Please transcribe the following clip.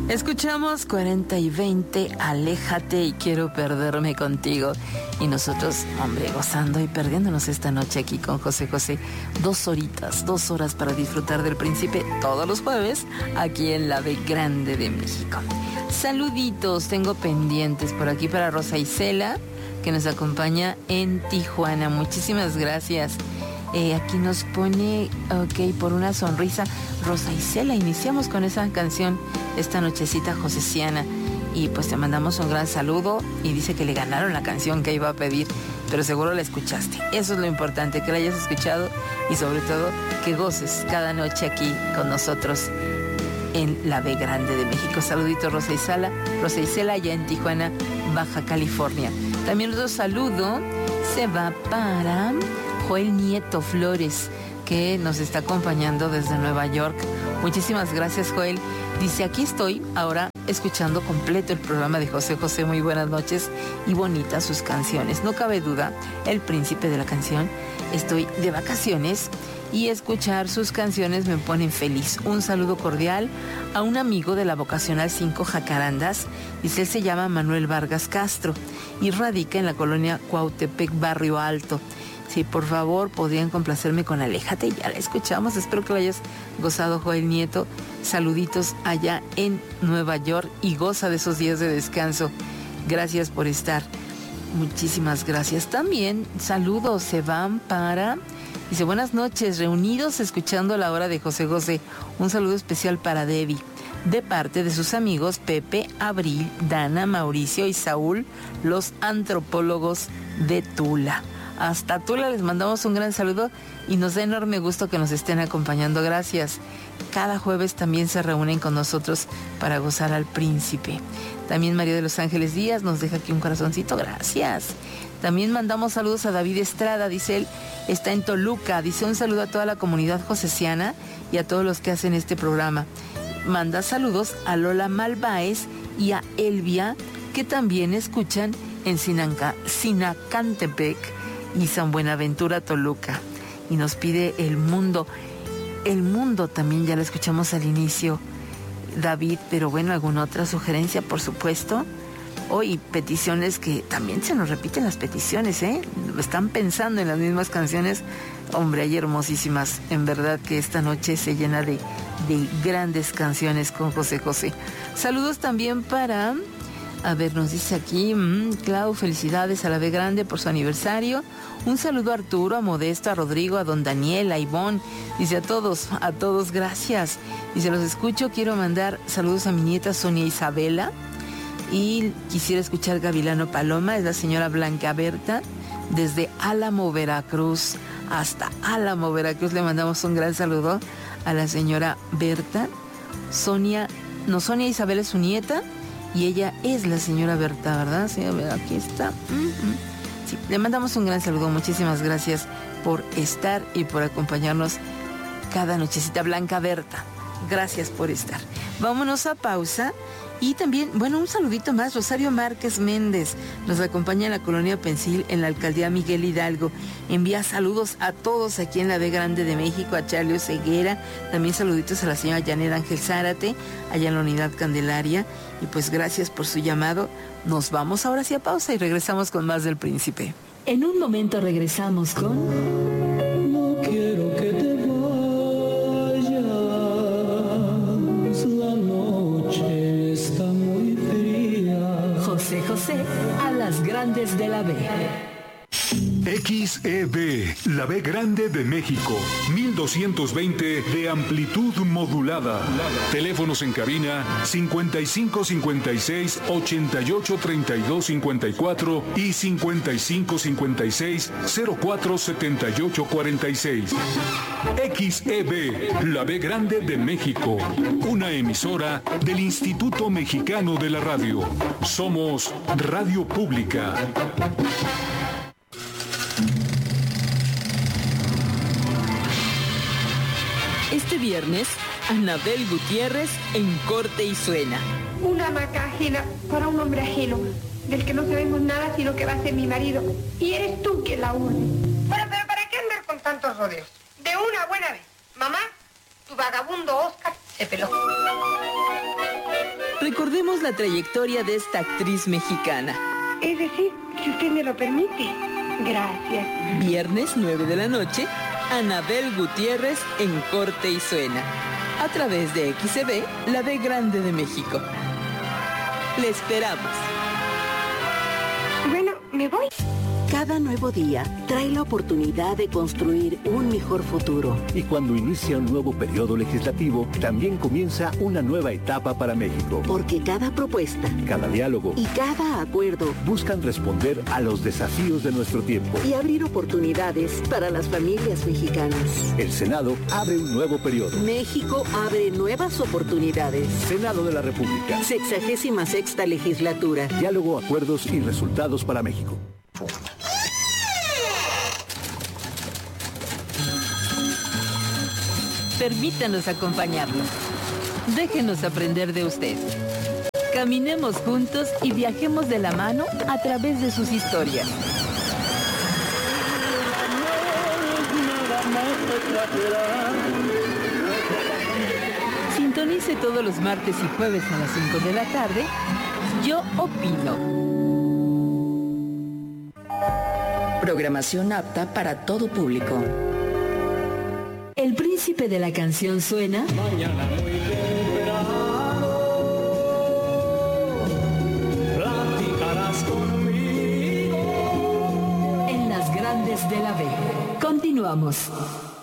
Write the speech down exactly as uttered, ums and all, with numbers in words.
Escuchamos cuarenta y veinte, Aléjate y quiero perderme contigo. Y nosotros, hombre, gozando y perdiéndonos esta noche aquí con José José. Dos horitas, dos horas para disfrutar del Príncipe todos los jueves aquí en la B Grande de México. Saluditos, tengo pendientes por aquí para Rosa Isela, que nos acompaña en Tijuana. Muchísimas gracias. Eh, aquí nos pone, ok, por una sonrisa, Rosa Isela. Iniciamos con esa canción esta nochecita josesiana y pues te mandamos un gran saludo y dice que le ganaron la canción que iba a pedir, pero seguro la escuchaste. Eso es lo importante, que la hayas escuchado y sobre todo que goces cada noche aquí con nosotros en la B Grande de México. Saludito Rosa Isela, Rosa Isela allá en Tijuana, Baja California. También otro saludo se va para Joel Nieto Flores, que nos está acompañando desde Nueva York. Muchísimas gracias, Joel. Dice, aquí estoy ahora escuchando completo el programa de José José. Muy buenas noches y bonitas sus canciones. No cabe duda, el príncipe de la canción. Estoy de vacaciones y escuchar sus canciones me pone feliz. Un saludo cordial a un amigo de la Vocacional cinco Jacarandas. Dice, él se llama Manuel Vargas Castro y radica en la colonia Cuautepec, Barrio Alto. Si por favor podrían complacerme con Aléjate, ya la escuchamos. Espero que lo hayas gozado, Joel Nieto. Saluditos allá en Nueva York y goza de esos días de descanso. Gracias por estar. Muchísimas gracias. También saludos se van para... Dice, buenas noches, reunidos escuchando la hora de José José. Un saludo especial para Debbie, de parte de sus amigos Pepe, Abril, Dana, Mauricio y Saúl, los antropólogos de Tula. Hasta Tula les mandamos un gran saludo y nos da enorme gusto que nos estén acompañando. Gracias. Cada jueves también se reúnen con nosotros para gozar al príncipe. También María de los Ángeles Díaz nos deja aquí un corazoncito. Gracias. También mandamos saludos a David Estrada, dice él, está en Toluca. Dice un saludo a toda la comunidad josesiana y a todos los que hacen este programa. Manda saludos a Lola Malváez y a Elvia, que también escuchan en Sinanca, Sinacantepec y San Buenaventura, Toluca. Y nos pide El Mundo. El Mundo también ya la escuchamos al inicio, David, pero bueno, ¿alguna otra sugerencia, por supuesto? Hoy peticiones que también se nos repiten las peticiones, ¿eh? Están pensando en las mismas canciones. Hombre, hay hermosísimas. En verdad que esta noche se llena de, de grandes canciones con José José. Saludos también para... A ver, nos dice aquí, mmm, Clau, felicidades a la B Grande por su aniversario. Un saludo a Arturo, a Modesto, a Rodrigo, a don Daniel, a Ivonne. Dice a todos, a todos, gracias. Dice, los escucho, quiero mandar saludos a mi nieta Sonia Isabela. Y quisiera escuchar Gavilano Paloma, es la señora Blanca Berta, desde Álamo, Veracruz. Hasta Álamo, Veracruz, le mandamos un gran saludo a la señora Berta. Sonia, no, Sonia Isabela es su nieta. Y ella es la señora Berta, ¿verdad? Sí, aquí está. Sí, le mandamos un gran saludo. Muchísimas gracias por estar y por acompañarnos cada nochecita. Blanca Berta, gracias por estar. Vámonos a pausa. Y también, bueno, un saludito más. Rosario Márquez Méndez nos acompaña en la colonia Pensil, en la alcaldía Miguel Hidalgo. Envía saludos a todos aquí en la B Grande de México, a Charlie Ceguera. También saluditos a la señora Janet Ángel Zárate, allá en la unidad Candelaria. Y pues gracias por su llamado. Nos vamos ahora sí a pausa y regresamos con más del Príncipe. En un momento regresamos con... No quiero que te vayas, la noche está muy fría. José José a las grandes de la B. X E B, la B Grande de México, mil doscientos veinte de amplitud modulada. Teléfonos en cabina cincuenta y cinco cincuenta y seis ochenta y ocho treinta y dos cincuenta y cuatro y cincuenta y cinco cincuenta y seis cero cuatro setenta y ocho cuarenta y seis. X E B, la B Grande de México, una emisora del Instituto Mexicano de la Radio. Somos Radio Pública. Este viernes, Anabel Gutiérrez en Corte y Suena. Una hamaca ajena para un hombre ajeno, del que no sabemos nada sino que va a ser mi marido. Y eres tú quien la une. Bueno, pero ¿para qué andar con tantos rodeos? De una buena vez. Mamá, tu vagabundo Oscar se peló. recordemos la trayectoria de esta actriz mexicana. Es decir, si usted me lo permite. Gracias. Viernes nueve de la noche, Anabel Gutiérrez en Corte y Suena. A través de X E B, la B Grande de México. Le esperamos. Bueno, ¿me voy? Cada nuevo día trae la oportunidad de construir un mejor futuro. Y cuando inicia un nuevo periodo legislativo, también comienza una nueva etapa para México. Porque cada propuesta, cada diálogo y cada acuerdo buscan responder a los desafíos de nuestro tiempo y abrir oportunidades para las familias mexicanas. El Senado abre un nuevo periodo. México abre nuevas oportunidades. Senado de la República. Sexagésima sexta legislatura. Diálogo, acuerdos y resultados para México. Permítanos acompañarlo. Déjenos aprender de usted. Caminemos juntos y viajemos de la mano a través de sus historias. Sintonice todos los martes y jueves a las cinco de la tarde. Yo opino. Programación apta para todo público. El príncipe de la canción suena. Mañana muy temprano platicarás conmigo En las grandes de la B. Continuamos.